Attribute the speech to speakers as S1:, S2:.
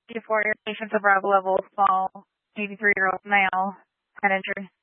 S1: your patients of Bravo level, small, 83-year-old male, head injury.